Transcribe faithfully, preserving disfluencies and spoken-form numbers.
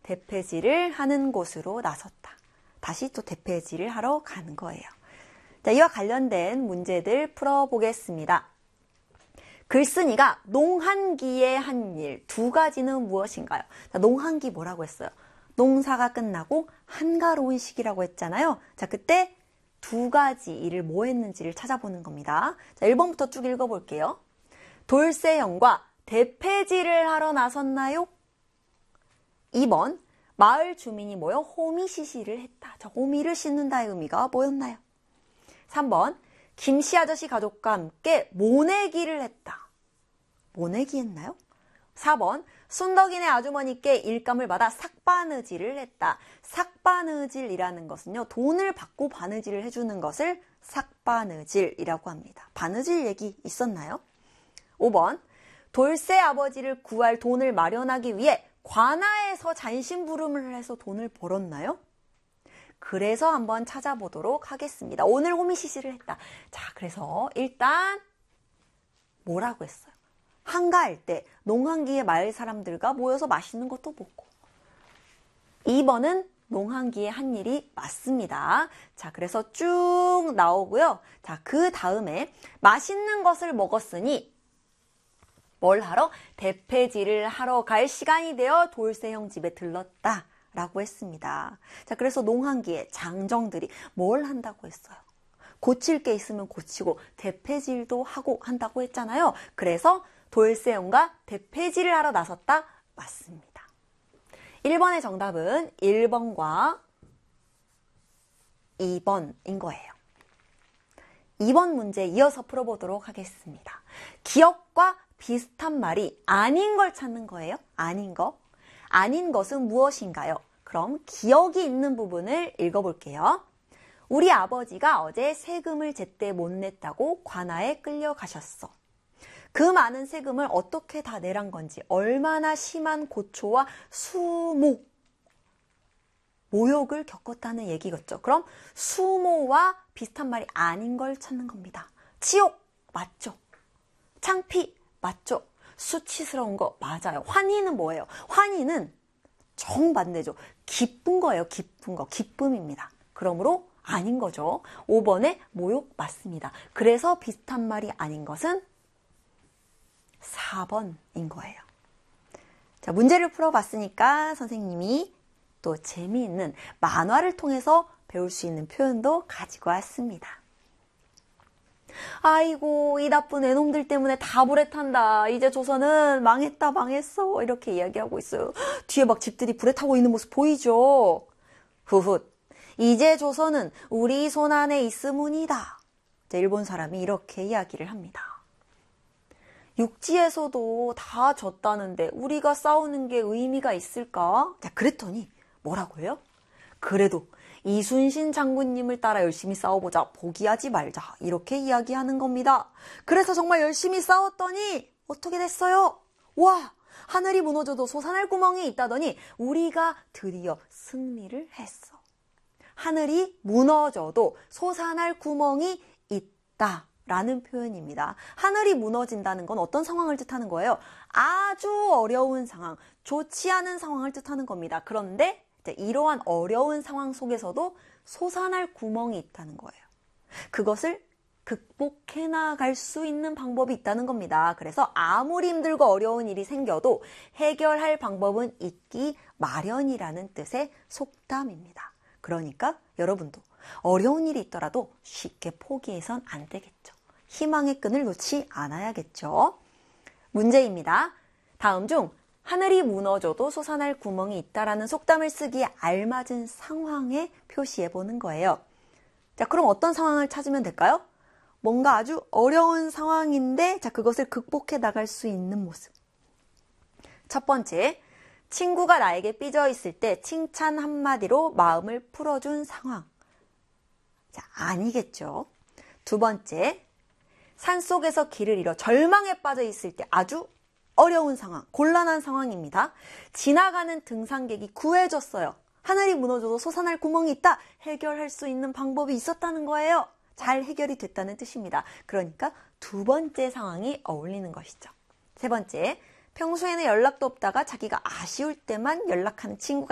대패질을 하는 곳으로 나섰다. 다시 또 대패질을 하러 가는 거예요. 자, 이와 관련된 문제들 풀어보겠습니다. 글쓴이가 농한기에 한 일 두 가지는 무엇인가요? 자, 농한기 뭐라고 했어요? 농사가 끝나고 한가로운 시기라고 했잖아요. 자, 그때 두 가지 일을 뭐 했는지를 찾아보는 겁니다. 자, 일 번부터 쭉 읽어볼게요. 돌쇠형과 대패질을 하러 나섰나요? 이 번, 마을 주민이 모여 호미시시를 했다. 자, 호미를 씻는다의 의미가 뭐였나요? 삼 번, 김씨 아저씨 가족과 함께 모내기를 했다. 모내기 했나요? 사 번, 순덕이네 아주머니께 일감을 받아 삭바느질을 했다. 삭바느질이라는 것은요, 돈을 받고 바느질을 해주는 것을 삭바느질이라고 합니다. 바느질 얘기 있었나요? 오 번, 돌쇠 아버지를 구할 돈을 마련하기 위해 관아에서 잔심부름을 해서 돈을 벌었나요? 그래서 한번 찾아보도록 하겠습니다. 오늘 호미시시를 했다. 자, 그래서 일단 뭐라고 했어요? 한가할 때 농한기에 마을 사람들과 모여서 맛있는 것도 먹고. 이 번은 농한기에 한 일이 맞습니다. 자, 그래서 쭉 나오고요. 자, 그 다음에 맛있는 것을 먹었으니 뭘 하러? 대패질을 하러 갈 시간이 되어 돌쇠형 집에 들렀다 라고 했습니다. 자, 그래서 농한기에 장정들이 뭘 한다고 했어요? 고칠 게 있으면 고치고 대패질도 하고 한다고 했잖아요. 그래서 돌쇠형과 대패질을 하러 나섰다 맞습니다. 일 번의 정답은 일 번과 이 번인 거예요. 이 번 문제 이어서 풀어보도록 하겠습니다. 기억과 비슷한 말이 아닌 걸 찾는 거예요. 아닌 거. 아닌 것은 무엇인가요? 그럼 기억이 있는 부분을 읽어볼게요. 우리 아버지가 어제 세금을 제때 못 냈다고 관아에 끌려가셨어. 그 많은 세금을 어떻게 다 내란 건지, 얼마나 심한 고초와 수모, 모욕을 겪었다는 얘기겠죠. 그럼 수모와 비슷한 말이 아닌 걸 찾는 겁니다. 치욕, 맞죠? 창피, 맞죠? 수치스러운 거 맞아요. 환희는 뭐예요? 환희는 정반대죠. 기쁜 거예요. 기쁜 거. 기쁨입니다. 그러므로 아닌 거죠. 오 번에 모욕 맞습니다. 그래서 비슷한 말이 아닌 것은 사 번인 거예요. 자, 문제를 풀어봤으니까 선생님이 또 재미있는 만화를 통해서 배울 수 있는 표현도 가지고 왔습니다. 아이고, 이 나쁜 애놈들 때문에 다 불에 탄다. 이제 조선은 망했다 망했어. 이렇게 이야기하고 있어요. 뒤에 막 집들이 불에 타고 있는 모습 보이죠? 후훗. 이제 조선은 우리 손 안에 있으문이다. 일본 사람이 이렇게 이야기를 합니다. 육지에서도 다 졌다는데 우리가 싸우는 게 의미가 있을까? 자, 그랬더니 뭐라고 해요? 그래도 이순신 장군님을 따라 열심히 싸워보자. 포기하지 말자. 이렇게 이야기하는 겁니다. 그래서 정말 열심히 싸웠더니 어떻게 됐어요? 와! 하늘이 무너져도 솟아날 구멍이 있다더니 우리가 드디어 승리를 했어. 하늘이 무너져도 솟아날 구멍이 있다. 라는 표현입니다. 하늘이 무너진다는 건 어떤 상황을 뜻하는 거예요? 아주 어려운 상황, 좋지 않은 상황을 뜻하는 겁니다. 그런데 이러한 어려운 상황 속에서도 솟아날 구멍이 있다는 거예요. 그것을 극복해 나갈 수 있는 방법이 있다는 겁니다. 그래서 아무리 힘들고 어려운 일이 생겨도 해결할 방법은 있기 마련이라는 뜻의 속담입니다. 그러니까 여러분도 어려운 일이 있더라도 쉽게 포기해선 안 되겠죠. 희망의 끈을 놓지 않아야겠죠. 문제입니다. 다음 중 하늘이 무너져도 솟아날 구멍이 있다라는 속담을 쓰기에 알맞은 상황에 표시해 보는 거예요. 자, 그럼 어떤 상황을 찾으면 될까요? 뭔가 아주 어려운 상황인데 자, 그것을 극복해 나갈 수 있는 모습. 첫 번째, 친구가 나에게 삐져 있을 때 칭찬 한마디로 마음을 풀어준 상황. 자, 아니겠죠. 두 번째, 산속에서 길을 잃어 절망에 빠져 있을 때 아주 어려운 상황, 곤란한 상황입니다. 지나가는 등산객이 구해줬어요. 하늘이 무너져도 솟아날 구멍이 있다. 해결할 수 있는 방법이 있었다는 거예요. 잘 해결이 됐다는 뜻입니다. 그러니까 두 번째 상황이 어울리는 것이죠. 세 번째, 평소에는 연락도 없다가 자기가 아쉬울 때만 연락하는 친구가